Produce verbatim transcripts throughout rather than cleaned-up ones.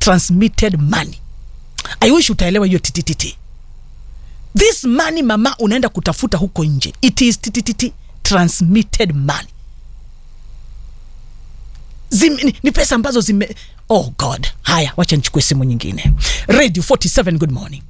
transmitted money. I wish utaelewa hiyo ttt. This money mama unaenda kutafuta huko nje, it is ttt transmitted money. Zim, ni, ni pesa ambazo zime, oh God. Haya, wacha nichukue simu nyingine. Radio forty-seven, good morning.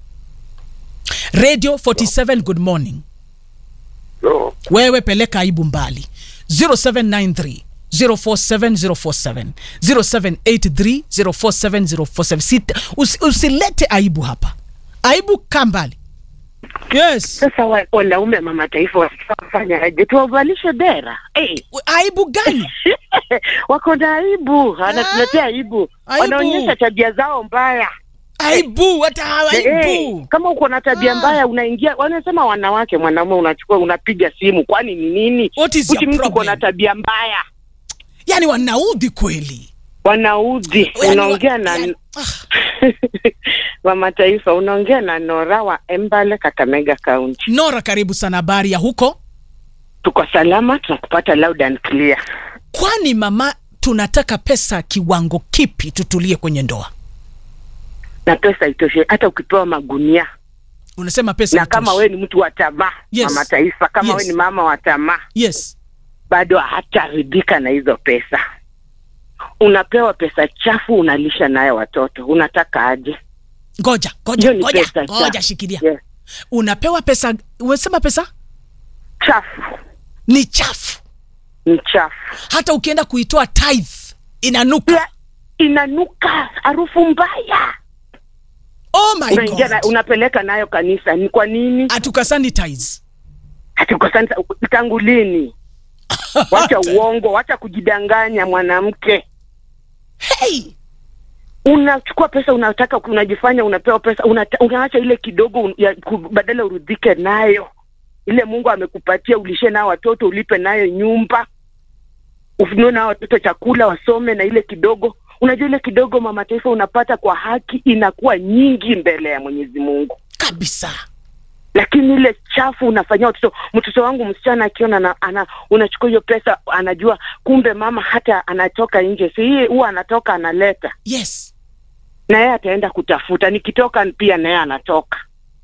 Radio forty-seven, good morning. Hello. Wewe peleka aibu mbali. zero seven nine three zero four seven zero four seven zero seven eight three zero four seven zero four seven. Sita, usi, usilete aibu hapa. Aibu kambali. Yes. Sasa wanaume mama taifa wafanya aje? Tuwavalishe dera. Eh. Hey. Aibu gani? Wako na aibu, wanatuletea aibu. Wanaonyesha tabia zao mbaya. Aibu, hata aibu. Hey, kama uko na tabia ah. mbaya unaingia, wanasema wanawake, mwanaume unachukua unapiga simu, kwani ni nini? Uti mtu uko na tabia mbaya. Yaani wanaudhi kweli. Wanaudhi. Unaongea wa, na yani, ah. Mama taifa, unaongea na Nora wa Embale, Kakamega County. Nora, karibu sana, habari ya huko? Tuko salama, tunakupata loud and clear. Kwani mama, tunataka pesa kiwango kipi tutulie kwenye ndoa? Na pesa itoshe, hata ukipewa magunia. Unasema pesa na itoshe. Kama wewe ni mtu wa tamaa, yes. Mama taifa, kama yes. wewe ni mama wa tamaa, yes. bado hataridhika na hizo pesa. Unapewa pesa chafu, unalisha nayo watoto. Unataka aje? Ngoja, ngoja, ngoja, ngoja shikilia. Yes. Unapewa pesa, unasema pesa? Chafu. Ni chafu. Ni chafu. Hata ukienda kuitoa tithe, inanuka. Yeah, inanuka, harufu mbaya. Oh my Unaingia God. Unapeleka nayo kanisa. Ni kwa nini? Atuka sanitize. Atuka sanitize. Tangu lini? Wacha uongo, wacha kujidanganya mwanamke. Hey! Unachukua pesa, unataka unajifanya unapewa pesa, unata, unaacha ile kidogo un, ya, badala urudhike nayo. Ile Mungu amekupatia ulishe na watoto, ulipe nayo nyumba. Ufunue na watoto chakula wasome na ile kidogo. Unajua ile kidogo mama taifa unapata kwa haki inakuwa nyingi mbele ya Mwenyezi Mungu. Kabisa. Lakini ile chafu unafanyia watoto. Mtoto wangu msichana akiona na ana, unachukua hiyo pesa, anajua kumbe mama hata anatoka nje. Si yeye huwa anatoka analeta. Yes. Na yeye ataenda kutafuta. Nikitoka pia na yeye anatoka.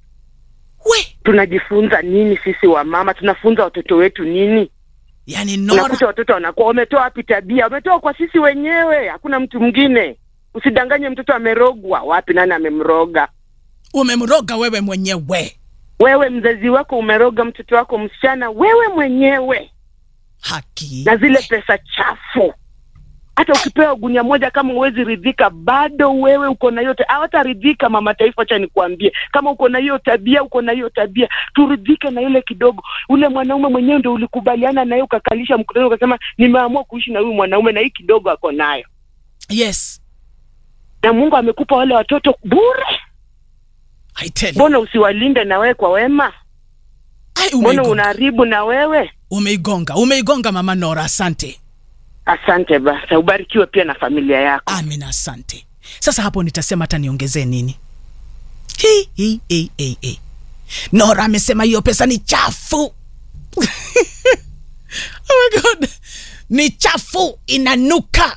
We. Tunajifunza nini sisi wa mama? Tunafunza watoto wetu nini? Yaani Nora, unakuta watoto wanakuwa wametoa wapi tabia? Wametoa kwa sisi wenyewe. Hakuna mtu mwingine. Usidanganye mtoto amerogwa. Wapi, nani amemroga? Umemroga wewe mwenyewe. Wewe mzazi wako umeroga mtoto wako msichana, wewe mwenyewe. Haki. Na zile pesa chafu. Hata ukipewa gunia moja kama uwezi ridhika, bado wewe uko na yote. Hawataridhika mama taifa, acha nikwambie. Kama uko na hiyo tabia, uko na hiyo tabia, turidhike na ile kidogo. Ule mwanaume mwenyewe ndio ulikubaliana naye ukakalisha mkutano ukasema nimeamua kuishi na huyu mwanaume na hii kidogo ako nayo. Yes. Na Mungu amekupa wale watoto bure. I tell you. Mbona usiwalinde na wewe kwa wema? Ai, mbona unaharibu na wewe? Umeigonga, umeigonga mama Nora, asante. Asante basi, ubarikiwe pia na familia yako. Amina, asante. Sasa hapo nitasema hata niongezee nini? Hi hi hi hi hi. Nora amesema hiyo pesa ni chafu. Oh my God. Ni chafu, inanuka.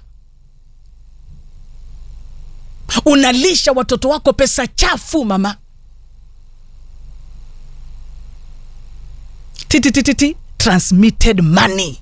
Unalisha watoto wako pesa chafu mama. Titititi transmitted money.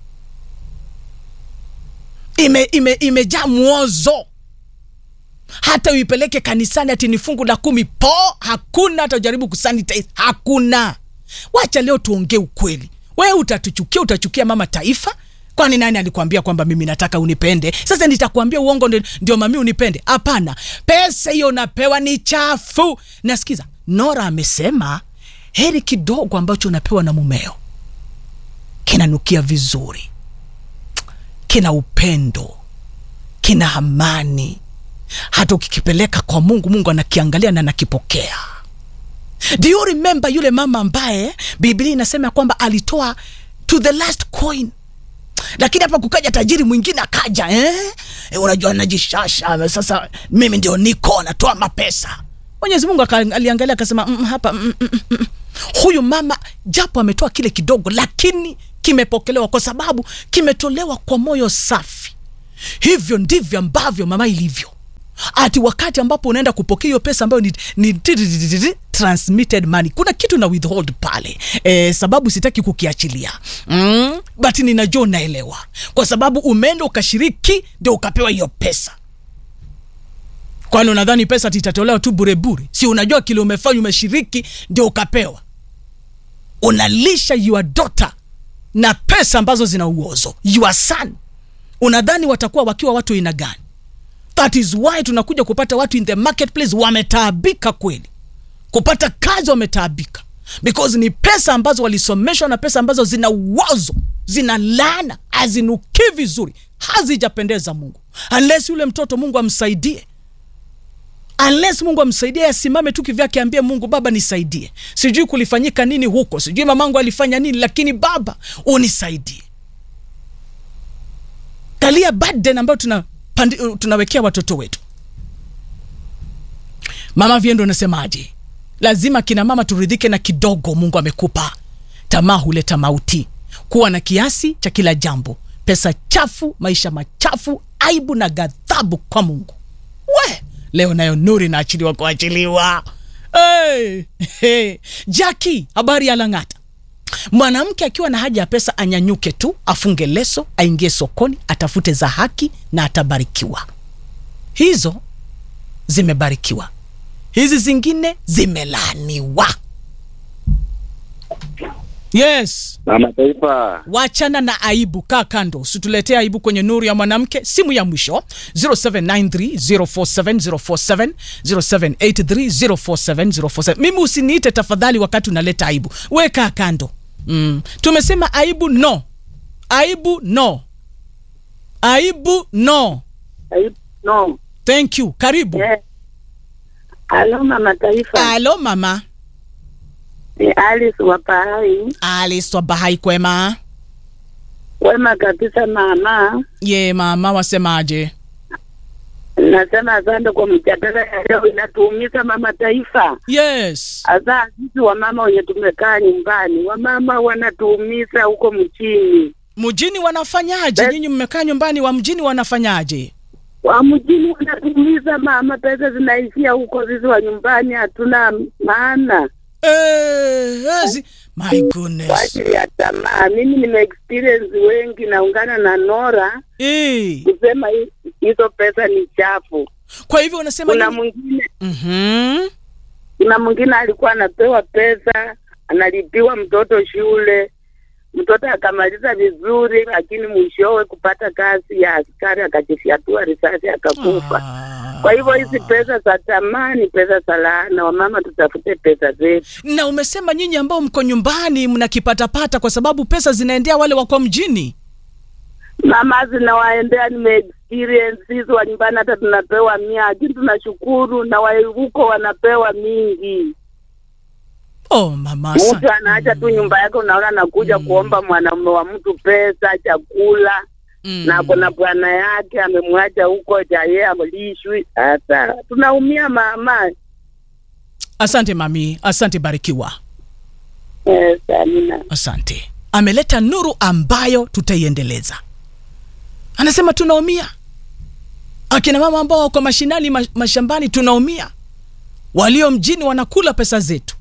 Ime ime imejaa muozo. Hata uipeleke kanisani ati ni fungu la kumi po, hakuna. Hata ujaribu kusanitize, hakuna. Wacha leo tuongee ukweli. Wewe utatuchukia, utachukia mama taifa. Kwani nani alikwambia kwamba mimi nataka unipende? Sasa nitakwambia uongo ndio, ndio mami unipende? Hapana. Pesa hiyo unapewa ni chafu. Nasikiza, Nora amesema heri kidogo ambacho unapewa na mumeo kinanukia vizuri, kina upendo, kina amani. Hata ukikipeleka kwa Mungu, Mungu anakiangalia na anakipokea. Do you remember yule mama ambaye Biblia inasema kwamba alitoa to the last coin? Lakini hapa kukaja tajiri mwingine akaja, eh? E, unajua najishasha, sasa mimi ndio niko natoa mapesa. Mwenyezi Mungu aliangalia akasema mm, hapa mm, mm, mm. Huyu mama japo ametoa kile kidogo, lakini kimepokelewa kwa sababu kimetolewa kwa moyo safi. Hivyo ndivyo ambavyo mama ilivyo. ati wakati ambapo unaenda kupokea hiyo pesa ambayo ni, ni transmitted money, kuna kitu na withhold pale. E, sababu sitaki kukiachilia. Mm, but ninajua naelewa. Kwa sababu umeenda ukashiriki ndio ukapewa hiyo pesa. Kwani unadhani pesa itatolewa tu bure bure? Si unajua kile umefanya, umeshiriki ndio ukapewa. Unalisha your daughter na pesa ambazo zina uozo. Your son. Unadhani watakuwa wakiwa watu ina gani? That is why tunakuja kupata watu in the marketplace wametaabika kweli. Kupata kazi wametaabika. Because ni pesa ambazo walisomeshwa na pesa ambazo zina uozo, zina laana, hazinuki vizuri, hazijapendeza Mungu. Unless yule mtoto Mungu amsaidie. Unless Mungu amsaidie asimame tu kivyake ambie Mungu, Baba nisaidie. Sijui kulifanyika nini huko, sijui mamangu alifanya nini, lakini Baba unisaidie. Talia burden ambayo tuna pandi, tunawekea watoto wetu. Mama Viendo anasemaje? Lazima kina mama turidhike na kidogo Mungu amekupa. Tamaa huleta mauti. Kuwa na kiasi cha kila jambo. Pesa chafu, maisha machafu, aibu na ghadhabu kwa Mungu. We, leo nayo nuru inaachiliwa kuachiliwa. Hey, hey. Jackie, habari ya Lang'ata. Mwanamke akiwa na haja ya pesa anyanyuke tu, afunge leso, aingie sokoni, atafute za haki na atabarikiwa. Hizo zimebarikiwa. Hizi zingine zimelaaniwa. Yes. Mama Taifa. Wachana na aibu, kaa kando. Usituletee aibu kwenye nuru ya mwanamke. Simu ya mwisho zero seven nine three zero four seven zero four seven zero seven eight three zero four seven zero four seven. Mimi usiniite tafadhali wakati unaleta aibu. Wewe kaa kando. Mm. Tumesema aibu no. Aibu no. Aibu no. Aibu no. Thank you. Karibu. Yeah. Hello Mama Taifa. Hello mama. Ni Alice wa Bahai. Alice wa Bahai, kwema? Wema kabisa mama. Ye mama, wasemaje? Nasema asante kwa mjadala ya leo, inatuumiza Mama Taifa. Yes. Asa sisi wa mama wenye tumekaa nyumbani, wa mama wanatuumiza huko mjini. Mjini wanafanyaje? Nyinyi mmekaa nyumbani, wa mjini wanafanyaje? Wa mjini wanatuumiza mama, pesa zinaishia huko, sisi wa nyumbani hatuna maana. Eh, ezi. My goodness. Ya tamaa. Mimi nime experience wengi, naungana na Nora. Eh. Kusema hizo pesa ni chafu. Kwa hivyo unasema kuna mwingine mhm kuna mwingine alikuwa anapewa pesa, analipiwa mtoto shule, mtoto akamaliza vizuri, lakini mwishowe kupata kazi ya askari akajifyatua risasi akakufa. Ah. Kwa hivyo hizi pesa za tamani, pesa za laana, wamama tutafute pesa zetu. Na umesema nyinyi ambao mko nyumbani mnakipata-pata kwa sababu pesa zinaendea wale wako mjini. Mama zinawaendea, nime experience hizo wa nyumbani hata tunapewa mia, lakini tunashukuru na wale huko wanapewa mingi. Oh mama. Mtu anaacha tu nyumba yake, unaona anakuja mm. kuomba mwanamume wa mtu pesa, chakula. Mm. Na kuna bwana yake amemwacha huko jaye amelishwi. Hata tunaumia mama. Asante mami, asante barikiwa. Yes, amina. Asante. Ameleta nuru ambayo tutaiendeleza. Anasema tunaumia. Akina mama ambao wako mashinani mashambani tunaumia. Walio mjini wanakula pesa zetu.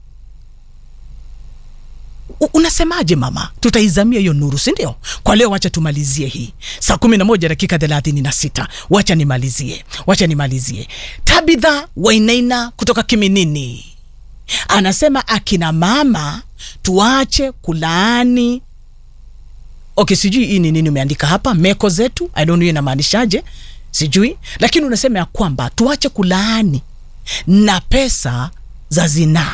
U- unasemaje mama? Tutaizamia hiyo nuru, si ndio? Kwa leo wacha tumalizie hii. Saa kumi na moja dakika thelathini na sita. Wacha nimalizie. Wacha nimalizie. Tabitha Wainaina kutoka Kiminini. Anasema akina mama tuache kulaani. Okay, sijui hii ni nini umeandika hapa, meko zetu. I don't know inamaanishaje. Sijui. Lakini unasema ya kwamba tuache kulaani na pesa za zinaa.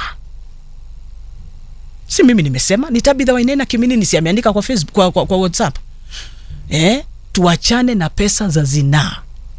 Si mimi nimesema, ni Tabitha Wainaina Kiminini, si ameandika kwa Facebook, kwa, kwa, kwa WhatsApp. Eh, tuachane na pesa za zinaa.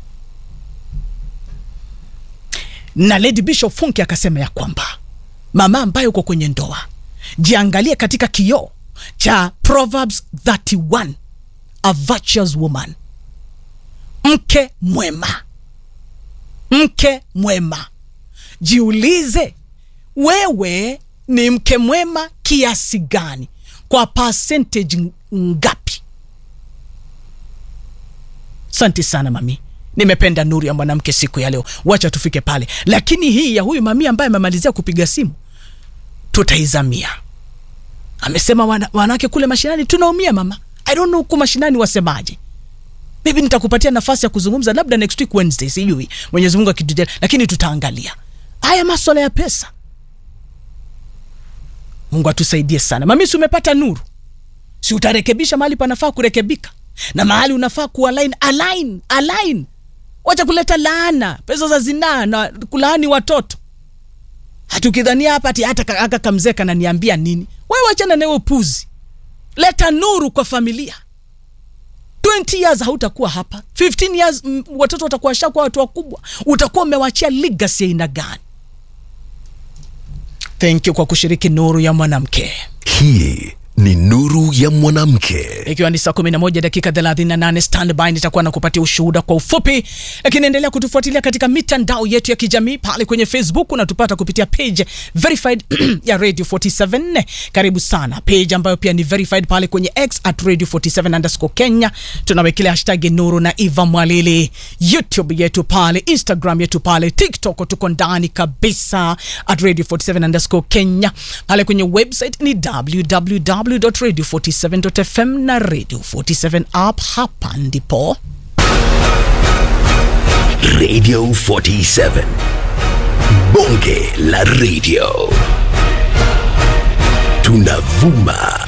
Na Lady Bishop Funky akasema ya kwamba mama ambaye uko kwenye ndoa, jiangalie katika kioo cha Proverbs thirty-one, a virtuous woman. Mke mwema. Mke mwema. Jiulize, wewe ni mke mwema kiasi gani? Kwa percentage ngapi? Asante sana mami. Nimependa nuru ya mwanamke siku ya leo. Wacha tufike pale. Lakini hii ya huyu mami ambaye amemalizia kupiga simu, tutaizamia. Amesema wana, wanawake kule mashinani tunaumia mama. I don't know huku mashinani wasemaje. Maybe nitakupatia nafasi ya kuzungumza labda next week Wednesday, sijui. Mwenyezi Mungu akitujalia, lakini tutaangalia haya masuala ya pesa. Mungu atusaidie sana. Mami, si umepata nuru? Si utarekebisha mahali panafaa kurekebika, na mahali unafaa kualign, align, align. Wacha kuleta laana, pesa za zinaa na kulaani watoto. Hatukidhania hapa ati hata aka kamzeka na niambia nini. Wewe achana na wewe puzi. Leta nuru kwa familia. twenty years hautakuwa hapa. fifteen years m, watoto watakuwa shakwa watu wakubwa. Utakuwa umewachia legacy ina gani? Thank you kwa kushiriki nuru ya mwanamke. Hii ni nuru ya mwanamke. Ikiwa ni saa kumi na moja dakika thelathini na nane, standby nitakuwa na kupatia ushuhuda kwa ufupi. Lakini endelea kutufuatilia katika mitandao yetu ya kijamii. Pale kwenye Facebook unatupata kupitia page verified ya Radio forty-seven. Karibu sana. Page ambayo pia ni verified pale kwenye X at Radio forty-seven underscore Kenya. Tunawekelea hashtag nuru na Eva Mwalili. YouTube yetu pale, Instagram yetu pale, TikTok tuko ndani kabisa at Radio forty-seven underscore Kenya. Pale kwenye website ni w w w dot radio forty-seven dot f m na Radio forty-seven app. Hapa ndipo Radio forty-seven, bonge la radio, tunavuma.